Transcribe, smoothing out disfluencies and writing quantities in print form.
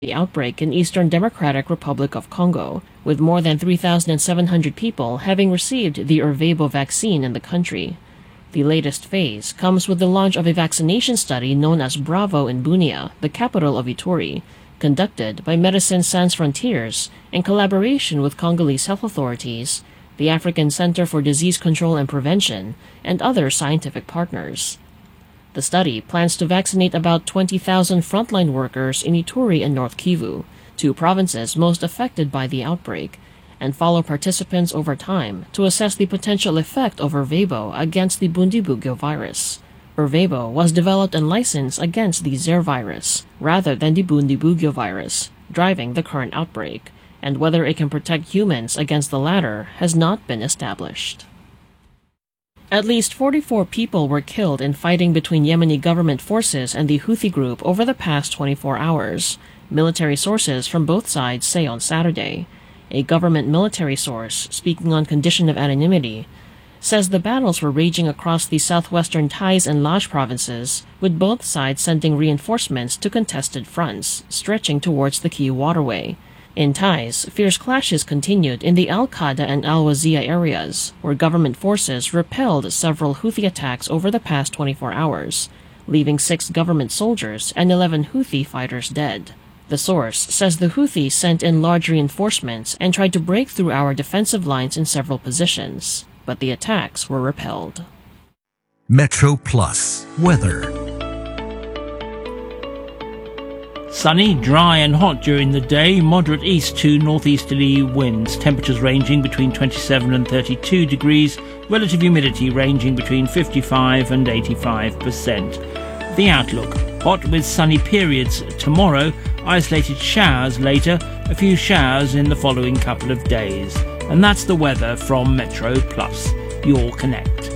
the outbreak in Eastern Democratic Republic of Congo, with more than 3,700 people having received the Ervebo vaccine in the country. The latest phase comes with the launch of a vaccination study known as Bravo in Bunia, the capital of Ituri, conducted by Médecins Sans Frontières in collaboration with Congolese health authorities, the African Center for Disease Control and Prevention, and other scientific partners. The study plans to vaccinate about 20,000 frontline workers in Ituri and North Kivu, two provinces most affected by the outbreak, and follow participants over time to assess the potential effect of Ervebo against the Bundibugyo virus. Ervebo was developed and licensed against the Zaire virus, rather than the Bundibugyo virus, driving the current outbreak, and whether it can protect humans against the latter has not been established. At least 44 people were killed in fighting between Yemeni government forces and the Houthi group over the past 24 hours, military sources from both sides say on Saturday. A government military source, speaking on condition of anonymity, says the battles were raging across the southwestern Taiz and Laj provinces, with both sides sending reinforcements to contested fronts, stretching towards the key waterway. In Taiz, fierce clashes continued in the Al-Qada and Al-Wazia areas, where government forces repelled several Houthi attacks over the past 24 hours, leaving 6 government soldiers and 11 Houthi fighters dead. The source says the Houthis sent in large reinforcements and tried to break through our defensive lines in several positions, but the attacks were repelled. Metro Plus weather. Sunny, dry and hot during the day, moderate east to northeasterly winds, temperatures ranging between 27 and 32 degrees, relative humidity ranging between 55 and 85%. The outlook: hot with sunny periods tomorrow, isolated showers later, a few showers in the following couple of days. And that's the weather from Metro Plus, your connect.